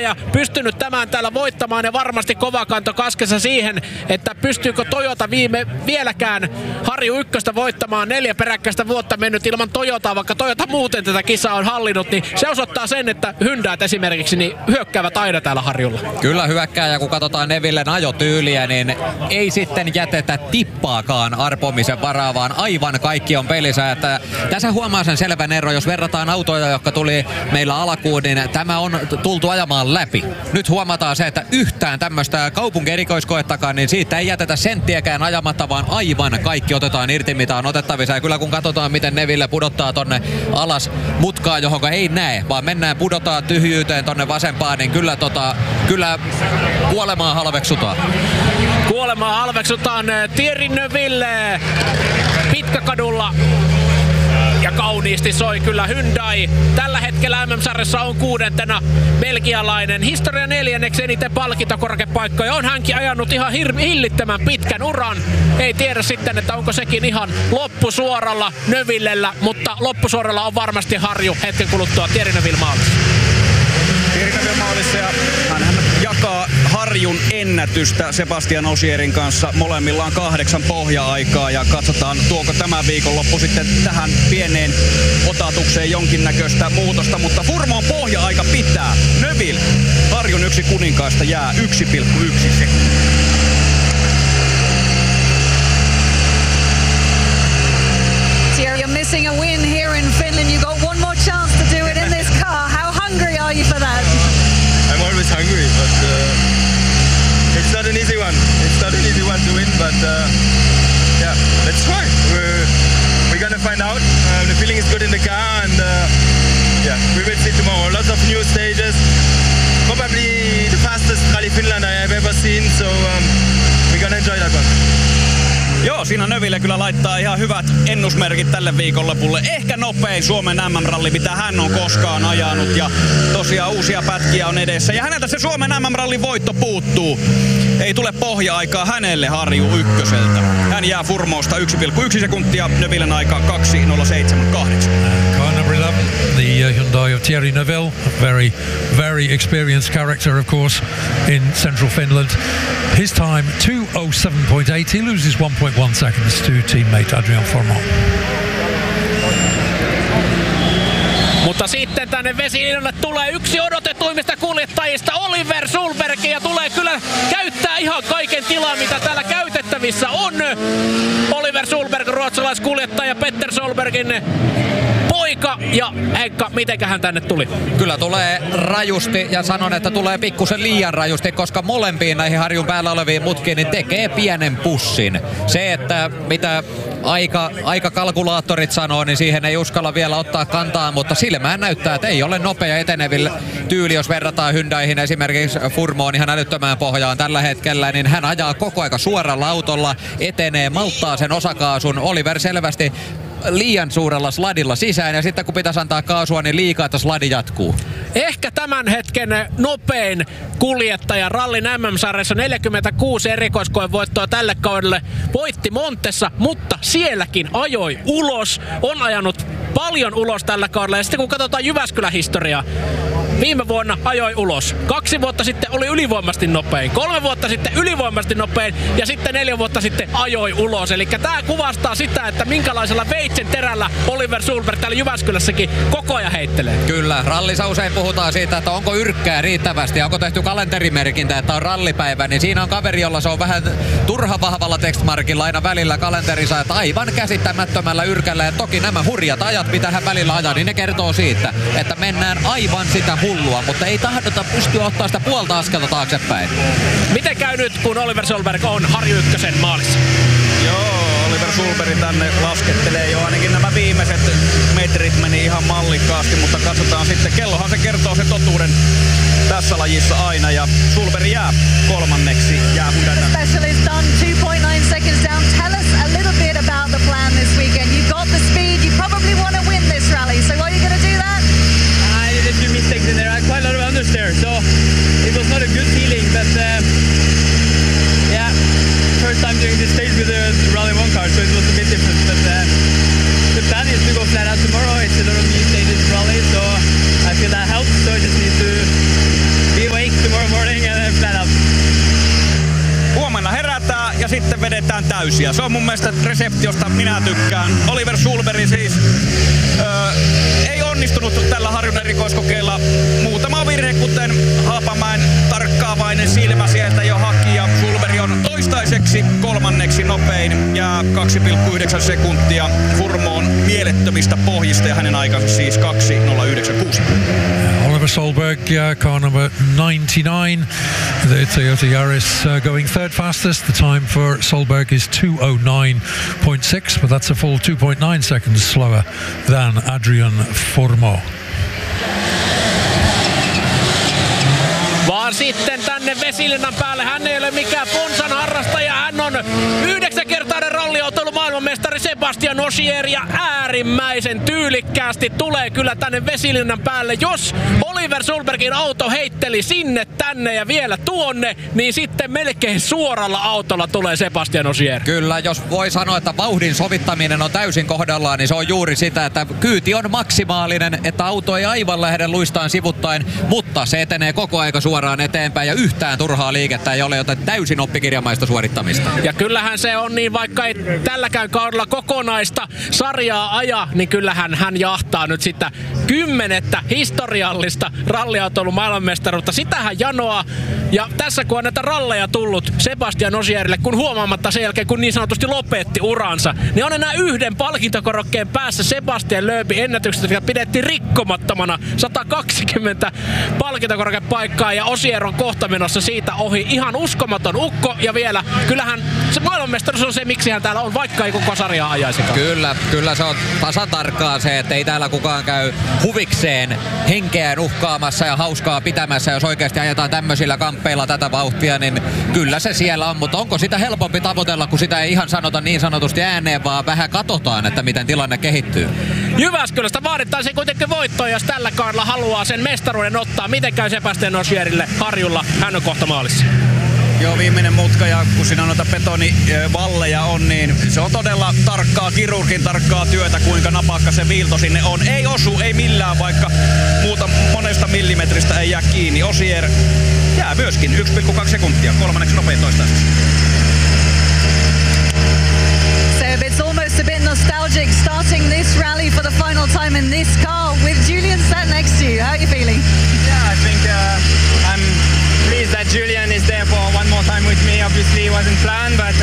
ja pystynyt tämän täällä voittamaan ja varmasti kova kanto kaskessa siihen, että pystyykö Toyota vieläkään Harju ykköstä voittamaan. 4 peräkkäistä vuotta mennyt ilman Toyotaa, vaikka Toyota muuten tätä kisaa on hallinnut, niin se osoittaa sen, että Hyundait esimerkiksi niin hyökkäävät aina täällä Harjulla. Kyllä hyökkää, ja kun katsotaan Nevillen ajotyyliä, niin ei sitten jätetä tippaakaan arpomisen varaa, vaan aivan kaikki on pelissä. Että tässä huomaa sen selvän ero, jos verrataan autoja, jotka tuli meillä alkuun, niin tämä on tultu ajamaan läpi. Nyt huomataan se, että yhtään tämmöistä kaupunkierikoiskoettakaan, niin siitä ei jätetä senttiäkään ajamatta, vaan aivan kaikki otetaan irti, mitä on otettavissa. Ja kyllä kun katsotaan, miten Neville pudottaa tonne alas mutkaa, johonka ei näe, vaan mennään pudottaa tyhjyyteen tonne vasempaan, niin kyllä kuolemaa halveksutaan. Kuolemaa halveksutaan. Thierry Neuville Pitkäkadulla. Ja kauniisti soi kyllä Hyundai. Tällä hetkellä MM-sarjassa on 6. belgialainen. Historia 4. eniten palkintokorkepaikkoja. On hänkin ajanut ihan hillittömän pitkän uran. Ei tiedä sitten, että onko sekin ihan loppusuoralla Neuvillellä, mutta loppusuoralla on varmasti Harju hetken kuluttua Thierry Neuville maalissa. Thierry Neuville maalissa, ja hän jakaa Harjun ennätystä Sebastian Osierin kanssa. Molemmilla on 8 pohja-aikaa, ja katsotaan, tuoko tämä viikonloppu sitten tähän pieneen otatukseen jonkinnäköistä muutosta, mutta Furmon pohja-aika pitää. Neuville, Harjun yksi kuninkaista, jää 1,1 sekuntia. You're missing a win here in Finland. You got one more chance to do it in this car. How hungry are you for that? I'm always hungry, but it's not an easy one. It's not an easy one to win, but yeah, let's try. We're gonna find out. The feeling is good in the car, and yeah, we will see tomorrow. Lots of new stages. Probably the fastest Rally Finland I have ever seen, so we're gonna enjoy that one. Joo, siinä Neuville kyllä laittaa ihan hyvät ennusmerkit tälle viikonlopulle. Ehkä nopein Suomen MM-ralli, mitä hän on koskaan ajanut. Ja tosiaan uusia pätkiä on edessä. Ja häneltä se Suomen MM-rallin voitto puuttuu. Ei tule pohja-aikaa hänelle Harju ykköseltä. Hän jää Furmoosta 1,1 sekuntia. Neuvillen aika 2.07.8. Car number 11, the Hyundai of Thierry Neuville. Very, very experienced character, of course, in central Finland. His time 2:07.8. He loses 1.1 seconds to teammate Adrian Fourmont. Mutta sitten tänne vesilinjalle tulee yksi odotetuimmista kuljettajista, Oliver Solberg, ja tulee kyllä käyttää ihan kaiken tilaa, mitä täällä käytettävissä on. Oliver Solberg, ruotsalaiskuljettaja Petter Solbergin poika. Ja Heikka, mitenköhän tänne tuli? Kyllä tulee rajusti, ja sanon, että tulee pikkusen liian rajusti, koska molempiin näihin Harjun päällä oleviin mutkiin niin tekee pienen pussin. Se, että mitä aikakalkulaattorit sanoo, niin siihen ei uskalla vielä ottaa kantaa, mutta silmään näyttää, että ei ole nopea eteneville tyyli, jos verrataan Hyundaihin esimerkiksi Furmoon ihan älyttömään pohjaan tällä hetkellä, niin hän ajaa koko aika suoralla autolla, etenee, malttaa sen osakaasun. Oliver selvästi liian suurella sladilla sisään, ja sitten kun pitäisi antaa kaasua, niin liikaa, että sladi jatkuu. Ehkä tämän hetken nopein kuljettaja rallin MM-sarjassa, 46 erikoiskoevoittoa tälle kaudelle, voitti Montessa, mutta sielläkin ajoi ulos, on ajanut paljon ulos tällä kaudella. Ja sitten kun katsotaan Jyväskylä-historiaa, viime vuonna ajoi ulos. 2 vuotta sitten oli ylivoimasti nopein. 3 vuotta sitten ylivoimasti nopein. Ja sitten 4 vuotta sitten ajoi ulos. Eli tää kuvastaa sitä, että minkälaisella veitsen terällä Oliver Solberg täällä Jyväskylässäkin koko ajan heittelee. Kyllä, rallissa usein puhutaan siitä, että onko yrkkää riittävästi ja onko tehty kalenterimerkintä, että on rallipäivä. Niin siinä on kaveri, jolla se on vähän turha vahvalla tekstmarkilla aina välillä kalenterissa, että aivan käsittämättömällä yrkällä. Ja toki nämä hurjat ajat, mitä hän välillä ajaa, niin ne kertoo siitä, että mennään aivan sitä hullua, mutta ei tahdota pystyä ottaa sitä puolta askelta taaksepäin. Miten käy nyt, kun Oliver Solberg on Harju ykkösen maalissa? Joo, Oliver Solberg tänne laskettelee jo. Ainakin nämä viimeiset metrit meni ihan mallikkaasti, mutta katsotaan sitten. Kellohan se kertoo sen totuuden tässä lajissa aina, ja Solberg jää kolmanneksi. Specialist on 2.9 seconds down. Tell us a little bit about the plan this weekend. You got the speed, you probably want to win this rally, so are you going to do that? I did a few mistakes in there. I had quite a lot of understeer, so it was not a good feeling, but yeah, first time doing this stage with the Rally 1 car, so it was a bit different, but the plan is to go flat out tomorrow. It's a lot of new stages rally, so I feel that helps, so I just need to be away vedetään täysiä. Se on mun mielestä resepti, josta minä tykkään. Oliver Sulberg siis ei onnistunut tällä Harjun erikoiskokeilla. Muutama virhe, kuten Haapamäen tarkkaavainen silmä sieltä jo haki. Ja Sulberg on toistaiseksi kolmanneksi nopein ja 2,9 sekuntia Furmoon mielettömistä pohjista ja hänen aikansa siis 2.09.6. Oliver Solberg, car number 99. The Toyota Yaris going third fastest. The time for Solberg is 2:09.6, but that's a full 2.9 seconds slower than Adrian Formeau. Vaan sitten tänne Vesilinnan päälle. Hän ei ole mikään Ponsan harrastaja. Hän on 9-kertainen ralliautoilun maailmanmestari Sebastian Ogier ja äärimmäisen tyylikkäästi tulee kyllä tänne Vesilinnan päälle. Jos Oliver Sulbergin auto heitteli sinne, tänne ja vielä tuonne, niin sitten melkein suoralla autolla tulee Sebastian Ogier. Kyllä, jos voi sanoa, että vauhdin sovittaminen on täysin kohdallaan, niin se on juuri sitä, että kyyti on maksimaalinen, että auto ei aivan lähde luistaan sivuttain, mutta se etenee koko aika suoraan eteenpäin ja yhtään turhaa liikettä ei ole, joten täysin oppikirjamaista suorittamista. Ja kyllähän se on niin, vaikka ei tälläkään kaudella kokonaista sarjaa aja, niin kyllähän hän jahtaa nyt sitä 10. historiallista ralliautoilun maailmanmestaruutta. Sitähän janoaa. Ja tässä kun on näitä ralleja tullut Sebastian Ogierille, kun huomaamatta sen jälkeen, kun niin sanotusti lopetti uransa, niin on enää yhden palkintokorokkeen päässä Sebastian Loebin ennätyksestä, joka pidettiin rikkomattomana 120 palkintokorokepaikkaa ja Ogier on kohta menossa siitä ohi. Ihan uskomaton ukko ja vielä kyllähän se maailmanmestaruus on se, miksi hän täällä on, vaikka ei koko sarjaa ajaisikaan. Kyllä se on tasatarkkaa se, että ei täällä kukaan käy huvikseen henkeään uhkaamassa ja hauskaa pitämässä. Jos oikeasti ajetaan tämmöisillä kamppeilla tätä vauhtia, niin kyllä se siellä on. Mutta onko sitä helpompi tavoitella, kun sitä ei ihan sanota niin sanotusti ääneen, vaan vähän katsotaan, että miten tilanne kehittyy? Jyväskylästä vaadittaisiin kuitenkin voittoa, jos tällä kaudella haluaa sen mestaruuden ottaa. Miten käy Sebastian Ogierille Harjulla? Hän on kohta maalissa. Joo, viimeinen mutka ja kun siinä noita betonivalleja on, niin se on todella tarkkaa, kirurgin tarkkaa työtä, kuinka napakka se viilto sinne on. Ei osu, ei millään, vaikka monesta millimetristä ei jää kiinni. Ogier jää myöskin 1,2 sekuntia, kolmanneksi nopein toistaiseksi. So it's almost a bit nostalgic starting this rally for the final time in this car with Julian sat next to you. How are you feeling? Yeah, I think I'm pleased that Julian is there for one more time with me. Obviously it wasn't planned, but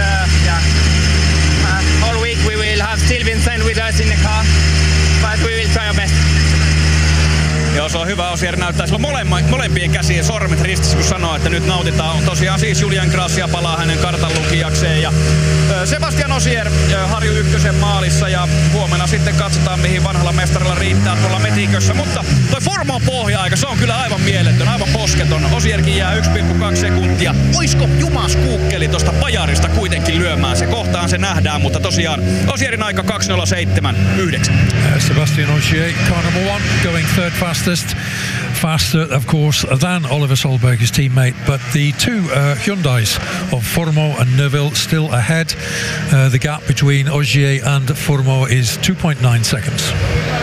all week we will have still Vincent with us in the car, but we will try our best. Joo, se on hyvä. Ogier näyttää silloin molempien käsien sormet ristissä, kun sanoo, että nyt nautitaan. Tosiaan siis Julian Grassia palaa hänen kartanlukijakseen. Ja Sebastian Ogier Harju ykkösen maalissa ja huomenna sitten katsotaan, mihin vanhalla mestarilla riittää tuolla metikössä. Mutta toi Formeaun pohja-aika, se on kyllä aivan mieletön, aivan posketon. Osierkin jää 1,2 sekuntia. Oisko Jumas Kuukkeli tosta pajarista kuitenkin lyömään? Se kohtaan se nähdään, mutta tosiaan Osierin aika 2.07.9. Sebastian Ogier, car number 1, going third fastest. Faster, of course, than Oliver Solberg, his teammate, but the two Hyundais of Formeau and Neuville still ahead. The gap between Ogier and Formeau is 2.9 seconds.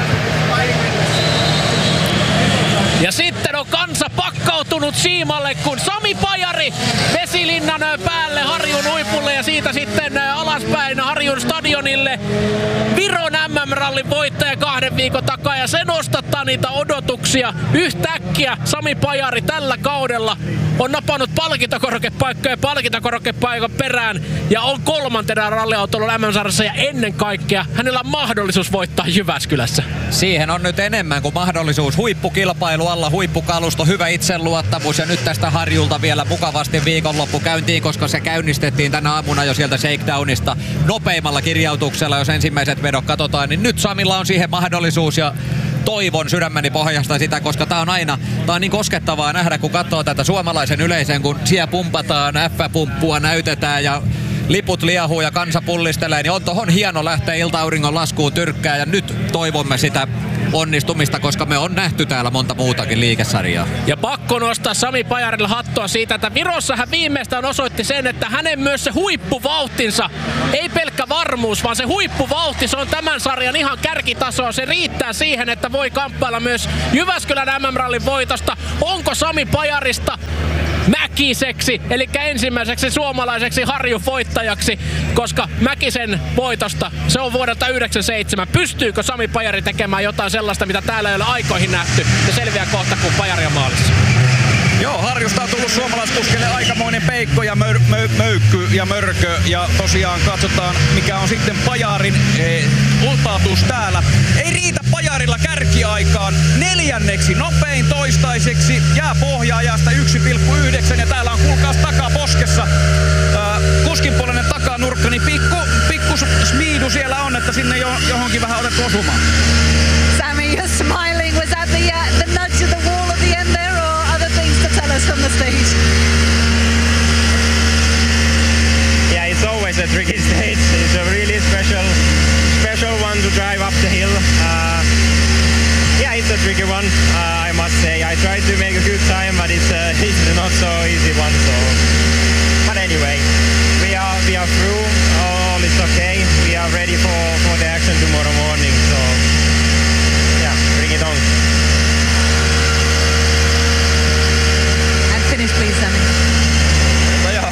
Ja sitten on kansa pakkautunut siimalle, kun Sami Pajari Vesilinnan päälle Harjun huipulle ja siitä sitten alaspäin Harjun stadionille. Viron MM-rallin voittaja 2 viikon takaa ja se nostattaa niitä odotuksia. Yhtäkkiä Sami Pajari tällä kaudella on napannut palkintokorokepaikan perään ja on kolmantena ralliautoilun MM-sarjassa ja ennen kaikkea hänellä on mahdollisuus voittaa Jyväskylässä. Siihen on nyt enemmän kuin mahdollisuus. Huippukilpailu alla, huippukalusto, hyvä itseluottamus ja nyt tästä Harjulta vielä mukavasti viikonloppu käyntiin, koska se käynnistettiin tänä aamuna jo sieltä shakedownista nopeimmalla kirjautuksella. Jos ensimmäiset vedot katsotaan, niin nyt Samilla on siihen mahdollisuus ja toivon sydämeni pohjasta sitä, koska tää on niin koskettavaa nähdä, kun katsoo tätä suomalaisen yleisön, kun siellä pumpataan, F-pumppua näytetään ja liput liahuu ja kansa pullistelee, niin on tohon hieno lähteä ilta-auringon laskuun tyrkkää ja nyt toivomme sitä onnistumista, koska me on nähty täällä monta muutakin liikesarjaa. Ja pakko nostaa Sami Pajarille hattua siitä, että Virossa hän viimeistään osoitti sen, että hänen myös se huippuvauhtinsa, ei pelkkä varmuus, vaan se huippuvauhti, se on tämän sarjan ihan kärkitasoa. Se riittää siihen, että voi kamppailla myös Jyväskylän MM-rallin voitosta. Onko Sami Pajarista Mäkiseksi, eli ensimmäiseksi suomalaiseksi harjuvoittajaksi, koska Mäkisen voitosta se on vuodelta 97. Pystyykö Sami Pajari tekemään jotain sellaista, mitä täällä ei ole aikoihin nähty? Se selviää kohta, kun Pajari on maalissa. Joo, Harjusta on tullut suomalaiskuskille aikamoinen peikko ja möykky ja mörkö. Ja tosiaan katsotaan, mikä on sitten Pajarin ultaatus täällä. Ei riitä Pajarilla kärkiaikaan. 4. nopein toistaiseksi. Jää pohja-ajasta 1,9 ja täällä on kuulkaas takaposkessa. Kuskinpuolinen takanurkka, niin pikku smiidu siellä on, että sinne johonkin vähän otettu osumaan. Sammy, you're smiling. Was that the nudge of the wall at the end there, or other things to tell us from the stage? Yeah, it's always a tricky stage. It's a really special one to drive up the hill. Yeah, it's a tricky one, I must say. I tried to make a good time, but it's not so easy one. So, but anyway, we are through. All is okay. We are ready for the action tomorrow morning. So, yeah, bring it on. And finish, please, Sammy. No joo,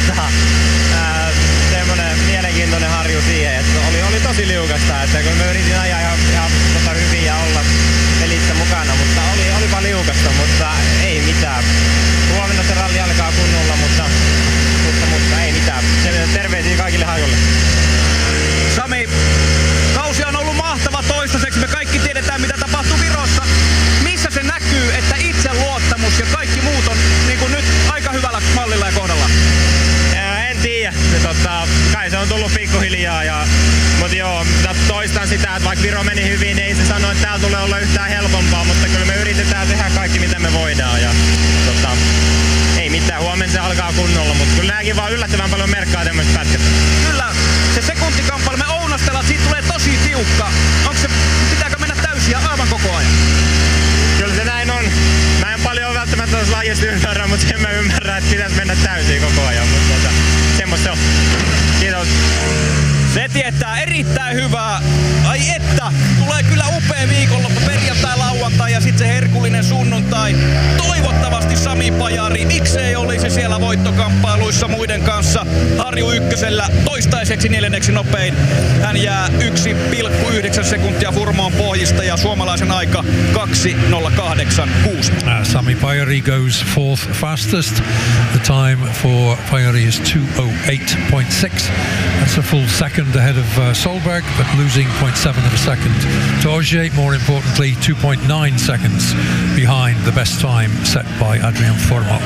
semmoinen mielenkiintoinen harju siihen, että oli tosi liukasta, että kun me yritin ajaa ihan hyvin ja olla pelissä mukana, mutta olipa liukasta, mutta ei mitään. Huomenna se ralli alkaa kunnolla, mutta ei mitään. Terveisiä kaikille harjulle. Sami, kausi on ollut mahtava toistaiseksi. Me kaikki tiedetään, mitä tapahtuu Virossa. Missä se näkyy, että itseluottamus ja kaikki muut on niin kuin nyt aika hyvällä mallilla ja kohdalla? En tiedä. Kai se on tullut pikkuhiljaa. Mutta joo, toistan sitä, että vaikka Viro meni hyvin, niin ei se sano, että täällä tulee olla yhtään helpompaa. Mutta kyllä me yritetään tehdä kaikki, mitä me voidaan. Ja, ei mitään, huomenna se alkaa kunnolla. Mutta kyllä nämäkin vaan yllättävän paljon merkkaa tämmöistä pätkät. Kyllä, se sekuntikamppailu, me ounastellaan, siitä tulee tosi tiukka. Pitääkö mennä täysiä aivan koko ajan? Kyllä se näin on. Mä en paljon välttämättä tuossa lajista ymmärrä, mutta sen mä ymmärrän, että pitäisi mennä täysiin koko ajan. Mutta semmoista se on. Kiitos. Se tietää erittäin hyvää. Ai että, tulee kyllä upea viikonloppu, perjantai, lauantai ja sitten se herkullinen sunnuntai. Toivottavasti Sami Pajari, miksei olisi siellä voittokamppailuissa muiden kanssa. Harju ykkösellä toistaiseksi 4. nopein. Hän jää 1,9 sekuntia Furmoon pohjista ja suomalaisen aika 2:08.6. Sami Pajari goes 4th fastest. The time for Pajari is 2:08.6. That's a full second ahead of Solberg, but losing 0.7 of a second to Ogier. More importantly, 2.9 seconds behind the best time set by Adrian Formal.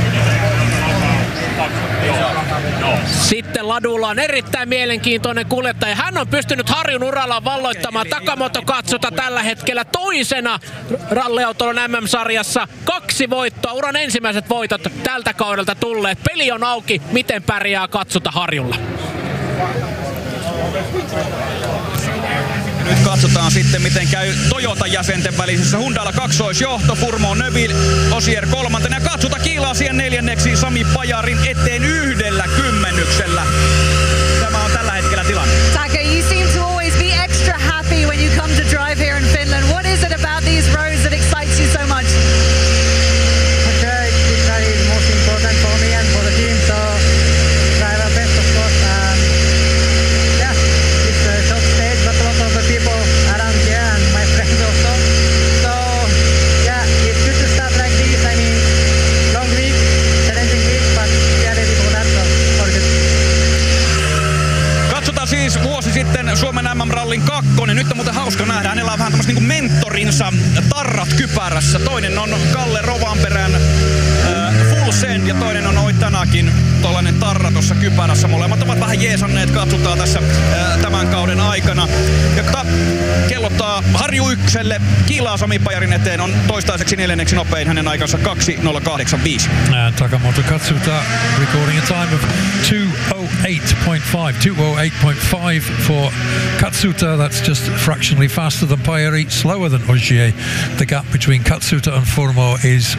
Sitten ladulla on erittäin mielenkiintoinen kuljettaja. Hän on pystynyt Harjun uralla valloittamaan Takamoto Katsuta tällä hetkellä toisena ralliautoilun MM-sarjassa. 2 voittoa, uran ensimmäiset voitot tältä kaudelta tulleet. Peli on auki, miten pärjää Katsuta Harjulla. Nyt katsotaan sitten, miten käy Toyota-jäsenten välisessä. Hyundalla kaksoisjohto, Furmo Neville, Osier 3. Ja Katsuta kiilaa siihen 4. Sami Pajarin eteen 1 kymmenyksellä. Tämä on tällä hetkellä tilanne. Taka, you seem to always be extra happy when you come to drive here in Finland. What is it about these roads that excites you so much? Okay, this rally is most important for me and for the team, so drive our best, of course. Yeah, it's a short stage, but a lot of the people around here and my friends also. So yeah, it's good to start like this. I mean, long week, challenging week, but we are ready for that, so all good. Katsotaan siis vuosi sitten Suomen MM-rallin 2. Nyt on muuten hauska nähdä. Hänellä on vähän tämmöistä niin mentorinsa tarrat kypärässä. Toinen on Kalle Rovanperän Full Send ja toinen on Oitanakin tollainen tarra tuossa kypärässä. Molemmat ovat vähän jeesanneet Katsutaa tässä tämän kauden aikana. Ja kellottaa Harju ykköselle, kiilaa Sami Pajarin eteen, on toistaiseksi 4. nopein, hänen aikansa 2:085. And Takamoto Katsuta recording a time of 2:08.5. 2:08.5 for Katsuta. That's just fractionally faster than Pajari, slower than Ogier. The gap between Katsuta and Furmo is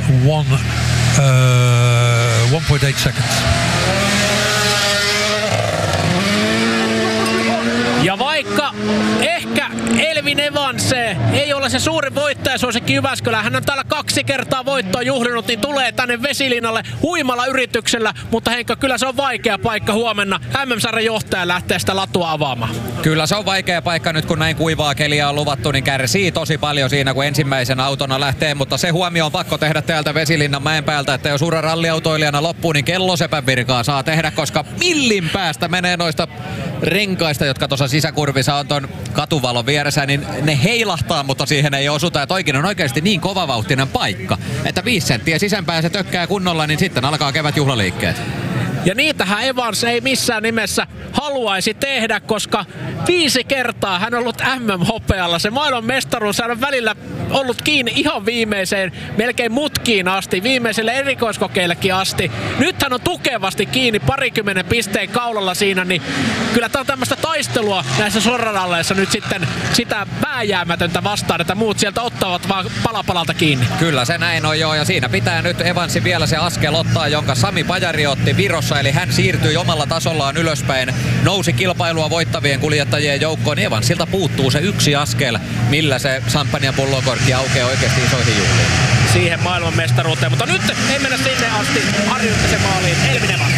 1.8 seconds. Ja vaikka vaikka ehkä Elfyn Evans ei ole se suuri voittajasuosikki Jyväskylään, hän on täällä 2 kertaa voittoa juhlinut, niin tulee tänne vesilinnalle huimalla yrityksellä, mutta Henkka, kyllä se on vaikea paikka huomenna. MM-sarjan johtaja lähtee sitä latua avaamaan. Kyllä se on vaikea paikka nyt, kun näin kuivaa keliä on luvattu, niin kärsii tosi paljon siinä, kun ensimmäisen autona lähtee, mutta se huomio on pakko tehdä täältä Vesilinnan mäen päältä, että jos ura ralliautoilijana loppuu, niin kellosepän virkaa saa tehdä, koska millin päästä menee noista renkaista, jotka tuossa sisäkurvissa on ton katuvalon vieressä, niin ne heilahtaa, mutta siihen ei osuta. Ja toikin on oikeasti niin kovavauhtinen paikka, että 5 senttiä sisänpää se tökkää kunnolla, niin sitten alkaa kevätjuhlaliikkeet. Ja niitähän Evans ei missään nimessä haluaisi tehdä, koska 5 kertaa hän on ollut MM-hopealla. Se maailman mestaruus on välillä ollut kiinni ihan viimeiseen, melkein mutkiin asti, viimeiselle erikoiskokeillekin asti. Nyt hän on tukevasti kiinni 20 pisteen kaulalla siinä, niin kyllä tää on tämmöistä taistelua näissä sorraralleissa nyt sitten sitä vääjäämätöntä vastaan, että muut sieltä ottavat vaan palapalalta kiinni. Kyllä se näin on joo, ja siinä pitää nyt Evansin vielä se askel ottaa, jonka Sami Pajari otti Virossa, eli hän siirtyi omalla tasollaan ylöspäin, nousi kilpailua voittavien kuljettajien joukkoon, niin Evansilta puuttuu se yksi askel, millä se samppanjan pullokorkki aukeaa oikeasti isoihin juhliin. Siihen maailmanmestaruuteen, mutta nyt ei mennä sinne asti. Harjuttisen maaliin Elfyn Evans.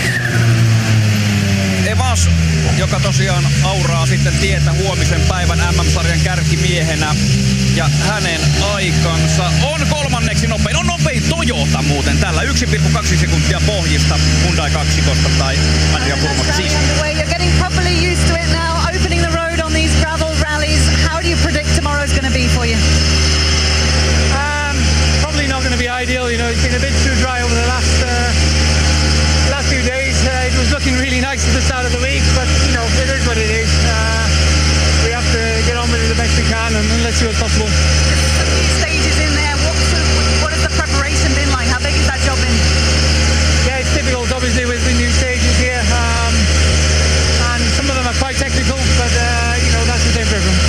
Evans, joka tosiaan auraa sitten tietä huomisen päivän MM-sarjan kärkimiehenä. Ja hänen aikansa on 3. nopein. On nopein Toyota muuten tällä 1,2 sekuntia pohjista Hyundai 2:kosta tai Adrian Furmosta siis. You're getting properly used to it now, opening the road on these gravel rallies. How do you predict tomorrow's going to be for you? Probably not going to be ideal. You know, it's been a bit too dry over the last few days. It was looking really nice at the start of the week, but you know, it is what it is. We have to get on with it the best we can, and let's see what's possible. Stages in there. What has the preparation been like? How big has that job been? Yeah, it's difficult, obviously, with the new stages here, and some of them are quite technical, but you know, that's the same for everyone.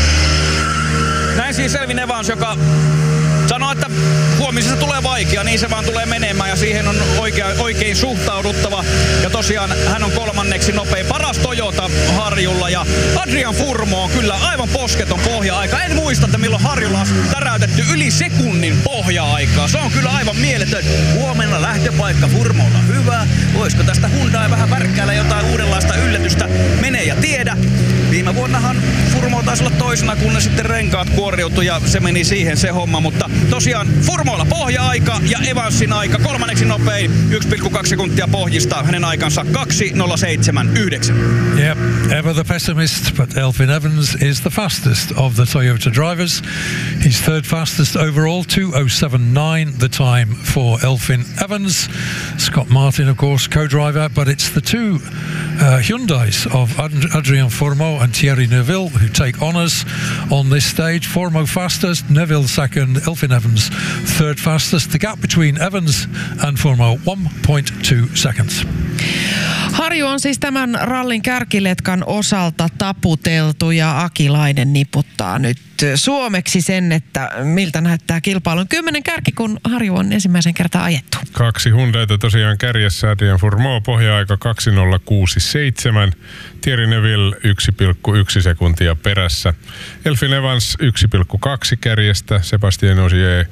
Näin siis Elfyn Evans, joka sanoo, että huomisesta tulee vaikea, niin se vaan tulee menemään ja siihen on oikein suhtauduttava. Ja tosiaan hän on 3. nopein, paras Toyota Harjulla ja Adrian Furmo on kyllä aivan posketon pohja-aika. En muista, että milloin Harjulla on täräytetty yli sekunnin pohja-aikaa. Se on kyllä aivan mieletön. Huomenna lähtöpaikka Furmolla hyvä. Voisiko tästä Hyundai vähän värkkäällä jotain uudenlaista yllätystä? Mene ja tiedä. Viime vuonnahan Furmo taisi olla toisena, kun ne sitten renkaat kuoriutui ja se meni siihen se homma, mutta tosiaan Furmoilla pohja-aika ja Evansin aika 3. nopein 1,2 sekuntia pohjista, hänen aikansa 2.07.9. Yep, ever the pessimist, but Elfyn Evans is the fastest of the Toyota drivers. He's 3rd fastest overall, 2.07.9 the time for Elfyn Evans. Scott Martin, of course, co-driver, but it's the two Hyundais of Adrian Furmo and Thierry Neuville who take honours on this stage. Furmo fastest, Neuville 2nd, Elfyn Evans 3rd fastest. The gap between Evans and Furmo 1.2 seconds. Harju on siis tämän rallin kärkiletkan osalta taputeltu ja Akilainen niputtaa nyt suomeksi sen, että miltä näyttää kilpailun 10 kärki, kun Harju on ensimmäisen kertaa ajettu. 2 Hyundaita tosiaan kärjessä, Adrian Furmo pohja-aika 2.06.7, Thierry Neuville 1,1 sekuntia perässä, Elfyn Evans 1,2 kärjestä, Sebastien Ogier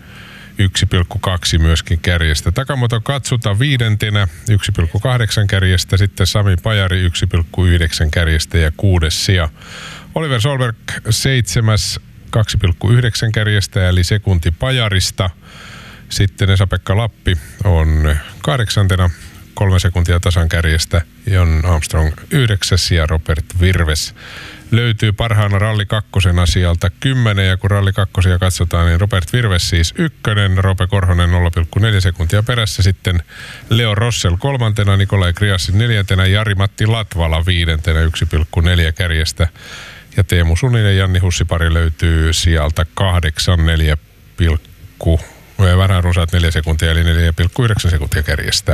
1,2 myöskin kärjestä. Takamoto Katsuta 5. 1,8 kärjestä, sitten Sami Pajari 1,9 kärjestä ja 6. sija. Oliver Solberg 7. 2,9 kärjestä eli sekunti Pajarista. Sitten Esa-Pekka Lappi on 8. 3 sekuntia tasan kärjestä. Jon Armstrong 9. ja Robert Virves löytyy parhaana Ralli 2 sijalta 10, ja kun Ralli 2 katsotaan, niin Robert Virves siis 1, Rope Korhonen 0,4 sekuntia perässä, sitten Leo Rossell 3, Nikolai Kriassin 4, Jari-Matti Latvala 5, 1,4 kärjestä, ja Teemu Suninen Janni Hussipari löytyy sijalta 8, vähän runsaat 4 sekuntia, eli 4,9 sekuntia kärjestä.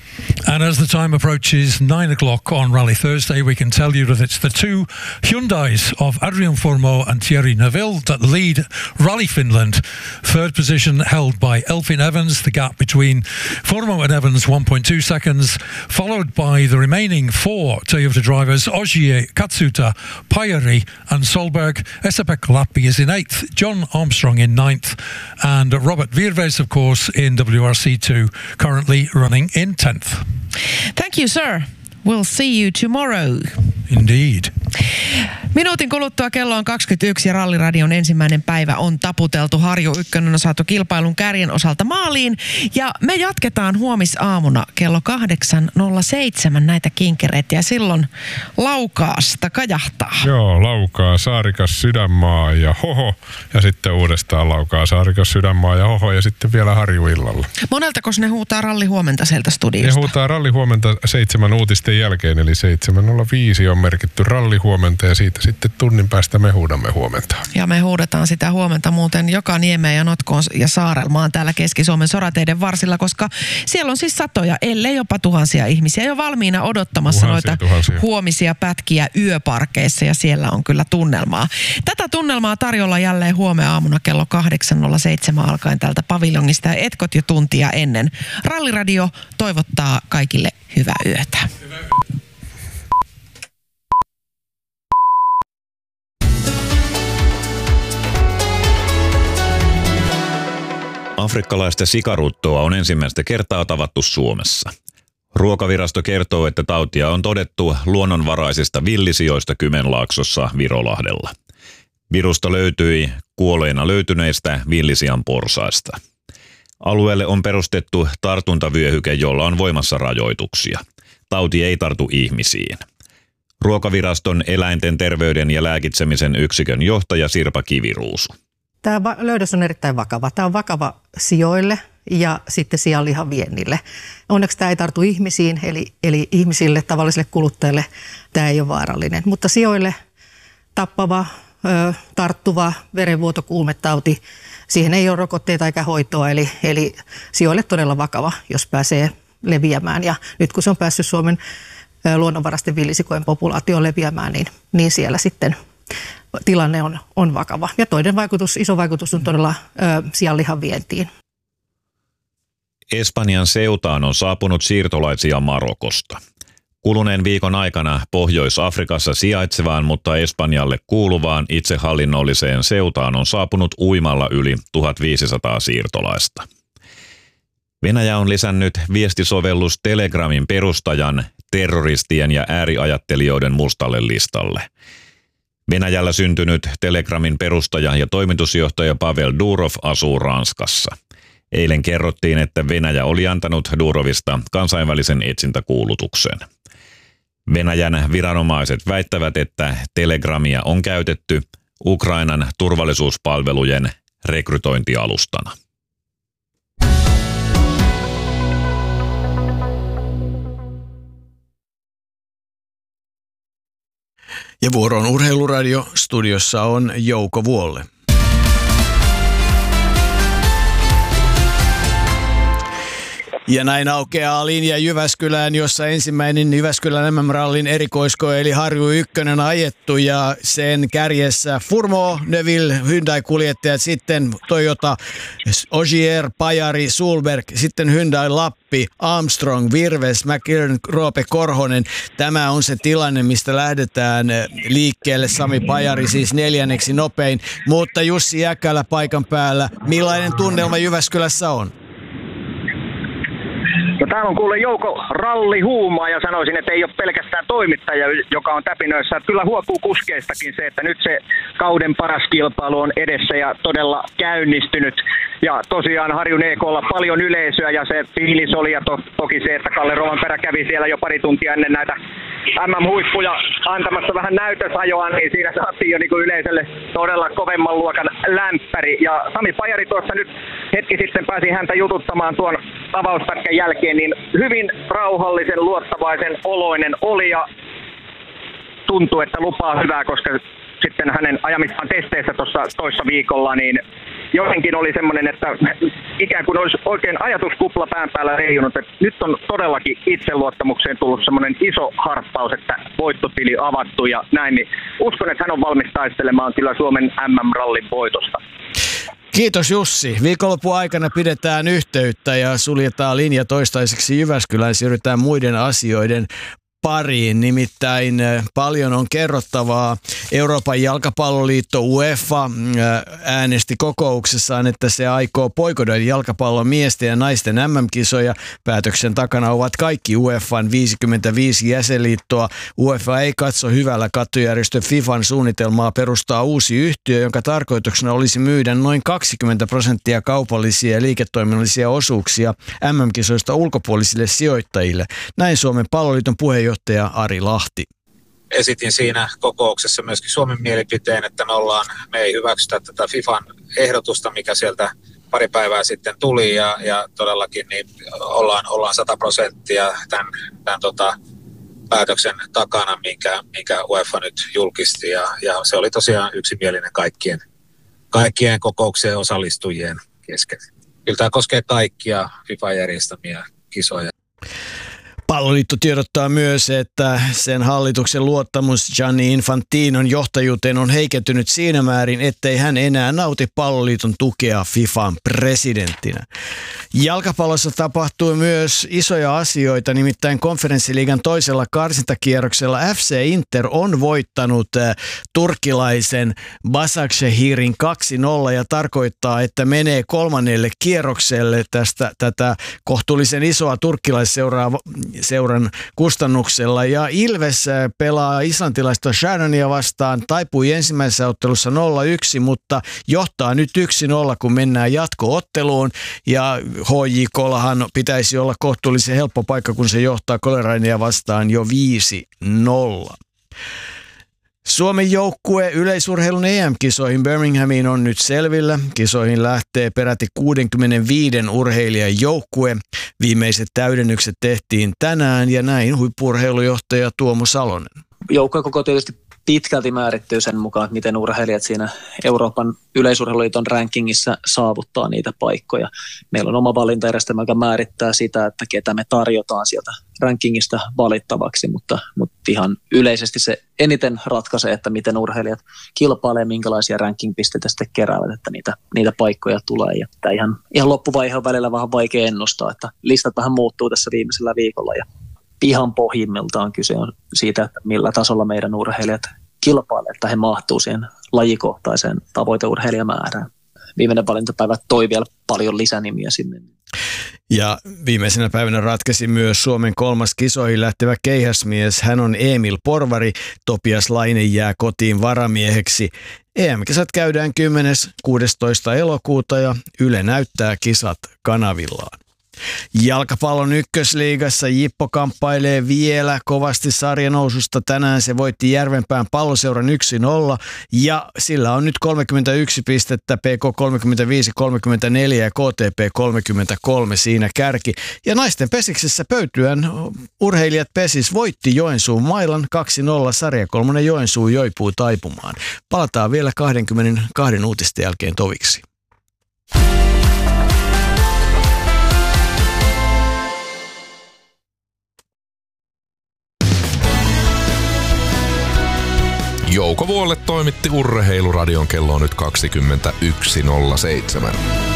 And as the time approaches 9 o'clock on Rally Thursday, we can tell you that it's the two Hyundais of Adrien Fourmaux and Thierry Neuville that lead Rally Finland. Third position held by Elfyn Evans, the gap between Fourmaux and Evans 1.2 seconds, followed by the remaining four Toyota drivers, Ogier, Katsuta, Pajari and Solberg. Esa-Pekka Lappi is in 8th, John Armstrong in 9th, and Robert Virves, of course, in WRC2, currently running in 10th. Thank you, sir. We'll see you tomorrow. Indeed. Minuutin kuluttua kello on 21 ja Rallyradion ensimmäinen päivä on taputeltu. Harju Ykkönen on saatu kilpailun kärjen osalta maaliin. Ja me jatketaan huomisaamuna kello 8.07 näitä kinkereitä ja silloin Laukaasta kajahtaa. Joo, Laukaa, Saarikas, Sydänmaa ja Hoho. Ja sitten uudestaan Laukaa, Saarikas, Sydänmaa ja Hoho ja sitten vielä Harju illalla. Moneltako ne huutaa ralli huomenta sieltä studiosta? Ne huutaa ralli huomenta 7 uutisten jälkeen, eli 7.05 on merkitty ralli huomenta ja siitä sitten tunnin päästä me huudamme huomenta. Ja me huudetaan sitä huomenta muuten joka niemeen ja notkoon ja Saarelmaan täällä Keski-Suomen sorateiden varsilla, koska siellä on siis satoja, ellei jopa tuhansia ihmisiä jo valmiina odottamassa tuhansia. Huomisia pätkiä yöparkeissa ja siellä on kyllä tunnelmaa. Tätä tunnelmaa tarjolla jälleen huomenna aamuna kello 8.07 alkaen täältä paviljongista ja etkot jo tuntia ennen. Ralliradio toivottaa kaikille hyvää yötä. Afrikkalaista sikaruttoa on ensimmäistä kertaa tavattu Suomessa. Ruokavirasto kertoo, että tautia on todettu luonnonvaraisista villisijoista Kymenlaaksossa Virolahdella. Virusta löytyi kuolleena löytyneistä villisian porsaista. Alueelle on perustettu tartuntavyöhyke, jolla on voimassa rajoituksia. Tauti ei tartu ihmisiin. Ruokaviraston eläinten terveyden ja lääkitsemisen yksikön johtaja Sirpa Kiviruusu. Tämä löydös on erittäin vakava. Tämä on vakava sijoille ja sitten sianlihan viennille. Onneksi tämä ei tartu ihmisiin, eli ihmisille, tavallisille kuluttajille tämä ei ole vaarallinen. Mutta sijoille tappava, tarttuva verenvuotokuumetauti, siihen ei ole rokotteita eikä hoitoa, eli sijoille todella vakava, jos pääsee leviämään. Ja nyt kun se on päässyt Suomen luonnonvaraisten villisikojen populaatioon leviämään, niin siellä sitten tilanne on vakava. Ja toinen iso vaikutus on todella sianlihan vientiin. Espanjan Seutaan on saapunut siirtolaisia Marokosta. Kuluneen viikon aikana Pohjois-Afrikassa sijaitsevaan, mutta Espanjalle kuuluvaan itsehallinnolliseen Seutaan on saapunut uimalla yli 1500 siirtolaista. Venäjä on lisännyt viestisovellus Telegramin perustajan, terroristien ja ääriajattelijoiden mustalle listalle. Venäjällä syntynyt Telegramin perustaja ja toimitusjohtaja Pavel Durov asuu Ranskassa. Eilen kerrottiin, että Venäjä oli antanut Durovista kansainvälisen etsintäkuulutuksen. Venäjän viranomaiset väittävät, että Telegramia on käytetty Ukrainan turvallisuuspalvelujen rekrytointialustana. Ja vuoron Urheiluradio, studiossa on Jouko Vuolle. Ja näin aukeaa linja Jyväskylään, jossa ensimmäinen Jyväskylän MM-rallin erikoiskoe eli Harju Ykkönen ajettu ja sen kärjessä Fourmaux, Neuville, Hyundai-kuljettajat, sitten Toyota, Ogier, Pajari, Solberg, sitten Hyundai Lappi, Armstrong, Virves, McLaren, Roope Korhonen. Tämä on se tilanne, mistä lähdetään liikkeelle. Sami Pajari siis 4. nopein, mutta Jussi Jäkälä paikan päällä. Millainen tunnelma Jyväskylässä on? No täällä on kuule Jouko rallihuumaa ja sanoisin, että ei ole pelkästään toimittaja, joka on täpinöissä. Että kyllä huokuu kuskeistakin se, että nyt se kauden paras kilpailu on edessä ja todella käynnistynyt. Ja tosiaan Harjun EK:lla paljon yleisöä ja se fiilis oli ja toki se, että Kalle Rovanperä kävi siellä jo pari tuntia ennen näitä MM-huippuja antamassa vähän näytösajoa, niin siinä saatiin jo niin kuin yleisölle todella kovemman luokan lämpäri. Ja Sami Pajari tuossa nyt hetki sitten pääsi häntä jututtamaan tuon avauspätkän jälkeen, niin hyvin rauhallisen, luottavaisen oloinen oli ja tuntuu, että lupaa hyvää, koska sitten hänen ajamistaan testeissä tuossa toissa viikolla, niin jotenkin oli semmoinen, että ikään kuin olisi oikein ajatuskupla pään päällä leijunut, että nyt on todellakin itseluottamukseen tullut semmoinen iso harppaus, että voittotili avattu ja näin, niin uskon, että hän on valmis taistelemaan kyllä Suomen MM-rallin voitosta. Kiitos Jussi. Viikonlopun aikana pidetään yhteyttä ja suljetaan linja toistaiseksi Jyväskylään. Siirrytään muiden asioiden pariin. Nimittäin paljon on kerrottavaa. Euroopan jalkapalloliitto UEFA äänesti kokouksessaan, että se aikoo boikotoida jalkapallon miesten ja naisten MM-kisoja. Päätöksen takana ovat kaikki UEFan 55 jäsenliittoa. UEFA ei katso hyvällä kattojärjestö FIFAn suunnitelmaa perustaa uusi yhtiö, jonka tarkoituksena olisi myydä noin 20% kaupallisia ja liiketoiminnallisia osuuksia MM-kisoista ulkopuolisille sijoittajille. Näin Suomen palloliiton puheenjohtaja Ari Lahti. Esitin siinä kokouksessa myöskin Suomen mielipiteen, että me ei hyväksytä tätä FIFAn ehdotusta, mikä sieltä pari päivää sitten tuli ja todellakin niin ollaan 100% tämän päätöksen takana, minkä UEFA nyt julkisti ja se oli tosiaan yksimielinen kaikkien kokouksien osallistujien kesken. Kyllä tämä koskee kaikkia FIFAn järjestämiä kisoja. Palloliitto tiedottaa myös, että sen hallituksen luottamus Gianni Infantinon johtajuuteen on heikentynyt siinä määrin, ettei hän enää nauti palloliiton tukea FIFAn presidenttinä. Jalkapallossa tapahtuu myös isoja asioita, nimittäin konferenssiliigan toisella karsintakierroksella FC Inter on voittanut turkilaisen Başakşehir'in 2-0 ja tarkoittaa, että menee kolmannelle kierrokselle tätä kohtuullisen isoa turkkilaisseuran kustannuksella. Ja Ilves pelaa islantilaista Shannonia vastaan, taipui ensimmäisessä ottelussa 0-1, mutta johtaa nyt 1-0, kun mennään jatko-otteluun. Ja HJK:llahan pitäisi olla kohtuullisen helppo paikka, kun se johtaa Colerainea vastaan jo 5-0. Suomen joukkue yleisurheilun EM-kisoihin Birminghamiin on nyt selvillä. Kisoihin lähtee peräti 65 urheilijan joukkue. Viimeiset täydennykset tehtiin tänään ja näin huippu-urheilujohtaja Tuomo Salonen. Joukkue koko tietysti pitkälti määrittyy sen mukaan, että miten urheilijat siinä Euroopan yleisurheiluliiton rankingissa saavuttaa niitä paikkoja. Meillä on oma valintajärjestelmä, joka määrittää sitä, että ketä me tarjotaan sieltä rankingista valittavaksi, mutta ihan yleisesti se eniten ratkaisee, että miten urheilijat kilpailee, minkälaisia ranking-pisteitä sitten keräävät, että niitä paikkoja tulee. Ja tämä ihan loppuvaihe on välillä vähän vaikea ennustaa, että listat vähän muuttuu tässä viimeisellä viikolla ja ihan pohjimmiltaan kyse on siitä, että millä tasolla meidän urheilijat kilpailevat, että he mahtuu siihen lajikohtaiseen tavoiteurheilijamäärään. Viimeinen valintapäivä toi vielä paljon lisänimiä sinne. Ja viimeisenä päivänä ratkesi myös Suomen 3. kisoihin lähtevä keihäsmies. Hän on Emil Porvari. Topias Laine jää kotiin varamieheksi. EM-kisat käydään 10.–16. elokuuta ja Yle näyttää kisat kanavillaan. Jalkapallon ykkösliigassa Jippo kamppailee vielä kovasti sarjanoususta. Tänään se voitti Järvenpään Palloseuran 1-0 ja sillä on nyt 31 pistettä, PK 35, 34 ja KTP 33 siinä kärki. Ja naisten pesiksessä Pöytyän urheilijat Pesis voitti Joensuun Mailan 2-0, sarjakolmonen Joensuu joipuu taipumaan. Palataan vielä 22 uutisten jälkeen toviksi. Jouko Vuolle toimitti Urheiluradion, kello on nyt 21.07.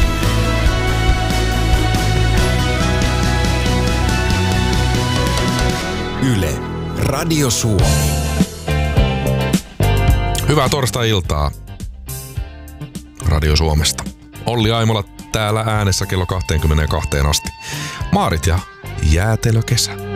Yle, Radio Suomi. Hyvää torstai-iltaa Radio Suomesta. Olli Aimola täällä äänessä kello 22 asti. Maarit ja jäätelökesä.